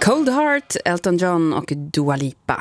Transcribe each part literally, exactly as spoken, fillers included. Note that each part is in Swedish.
Cold Heart, Elton John och Dua Lipa.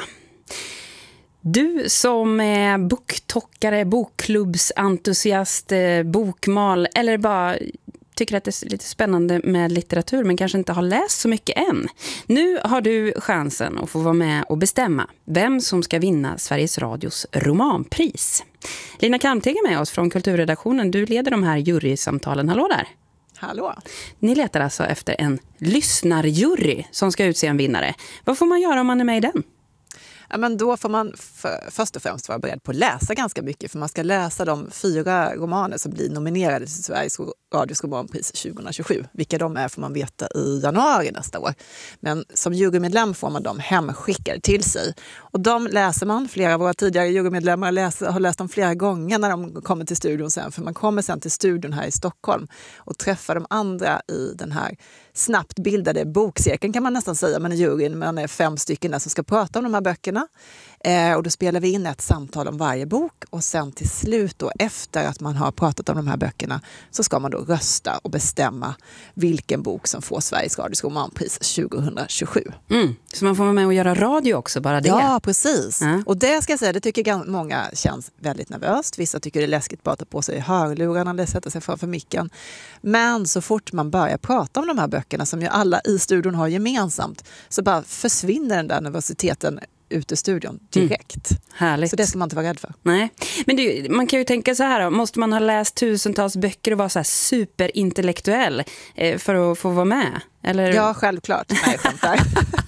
Du som är boktockare, bokklubbsentusiast, bokmal eller bara tycker att det är lite spännande med litteratur men kanske inte har läst så mycket än. Nu har du chansen att få vara med och bestämma vem som ska vinna Sveriges Radios romanpris. Lina Kalmteg är med oss från kulturredaktionen. Du leder de här jurysamtalen. Hallå där! Hallå! Ni letar alltså efter en lyssnarjury som ska utse en vinnare. Vad får man göra om man är med i den? Ja, men då får man för, först och främst vara beredd på att läsa ganska mycket. För man ska läsa de fyra romaner som blir nominerade till Sveriges Radios romanpris tjugohundratjugosju. Vilka de är får man veta i januari nästa år. Men som jurymedlem får man dem hemskickade till sig. Och de läser man. Flera av våra tidigare jurymedlemmar läser, har läst dem flera gånger när de kommer till studion sen. För man kommer sen till studion här i Stockholm och träffar de andra i den här snabbt bildade bokcirkeln kan man nästan säga. Men i juryn man är fem stycken där som ska prata om de här böckerna. Eh, och då spelar vi in ett samtal om varje bok och sen till slut då, efter att man har pratat om de här böckerna så ska man då rösta och bestämma vilken bok som får Sveriges Radios romanpris tjugohundratjugosju. Mm. Så man får vara med och göra radio också, bara det? Ja, precis. Mm. Och det ska jag säga, det tycker många känns väldigt nervöst. Vissa tycker det är läskigt bara att ta på sig hörlurarna eller sätta sig framför micken. Men så fort man börjar prata om de här böckerna som ju alla i studion har gemensamt så bara försvinner den där nervositeten ut ur studion direkt. Mm. Härligt. Så det ska man inte vara rädd för. Nej, men det, man kan ju tänka så här då, måste man ha läst tusentals böcker och vara så här superintellektuell eh, för att få vara med? Eller? Ja, självklart. Nej, skämtar.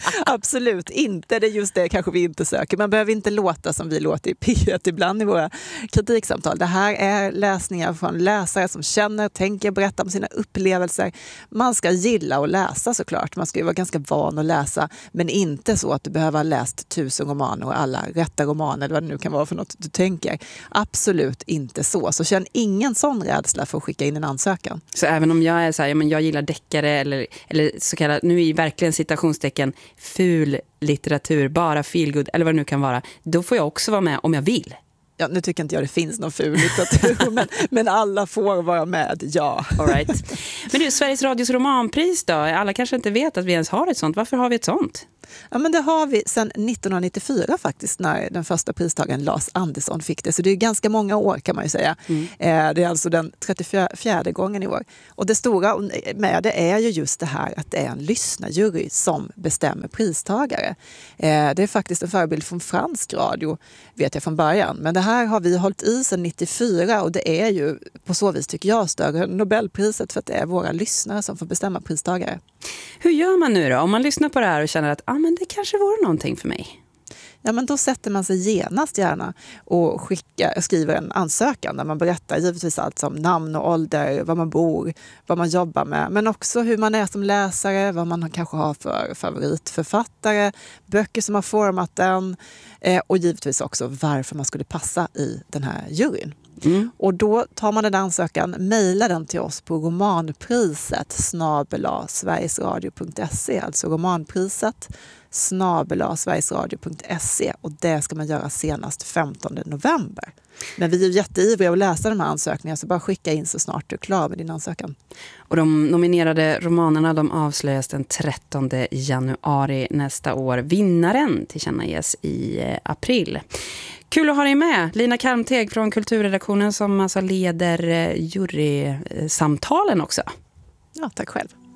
Absolut inte. Det är just det kanske vi inte söker. Man behöver inte låta som vi låter i P ett ibland i våra kritiksamtal. Det här är läsningar från läsare som känner, tänker, berättar om sina upplevelser. Man ska gilla att läsa såklart. Man ska ju vara ganska van att läsa. Men inte så att du behöver ha läst tusen romaner och alla rätta romaner eller vad det nu kan vara för något du tänker. Absolut inte så. Så känn ingen sån rädsla för att skicka in en ansökan. Så även om jag är så här, ja, men jag gillar deckare eller, eller så kallad, nu är verkligen citationstecken ful litteratur, bara feel good eller vad det nu kan vara, då får jag också vara med om jag vill. Ja, nu tycker inte jag det finns någon ful litteratur, men, men alla får vara med, ja. All right. Men du, Sveriges Radios romanpris då? Alla kanske inte vet att vi ens har ett sånt. Varför har vi ett sånt? Ja, men det har vi sedan nittonhundranittiofyra faktiskt, när den första pristagaren Lars Andersson fick det. Så det är ganska många år kan man ju säga. Mm. Eh, det är alltså den trettiofjärde gången i år. Och det stora med det är ju just det här att det är en lyssnarjury som bestämmer pristagare. Eh, det är faktiskt en förebild från fransk radio, vet jag från början. Men det här har vi hållit i sedan nittiofyra och det är ju på så vis tycker jag större än Nobelpriset för att det är våra lyssnare som får bestämma pristagare. Hur gör man nu då? Om man lyssnar på det här och känner att ah, men det kanske vore någonting för mig. Ja, men då sätter man sig genast gärna och skickar, skriver en ansökan där man berättar givetvis allt som namn och ålder, var man bor, vad man jobbar med. Men också hur man är som läsare, vad man kanske har för favoritförfattare, böcker som har format den eh, och givetvis också varför man skulle passa i den här juryn. Mm. Och då tar man den ansökan, mejlar den till oss på romanpriset snabel-a sverigesradio punkt se, alltså romanpriset snabel-a sverigesradio punkt se, och det ska man göra senast femtonde november. Men vi är jätteivriga att läsa de här ansökningarna, så bara skicka in så snart du är klar med din ansökan. Och de nominerade romanerna de avslöjas den trettonde januari nästa år. Vinnaren tillkännages i april. Kul att ha dig med, Lina Kalmteg från kulturredaktionen som alltså leder jurysamtalen också. Ja, tack själv.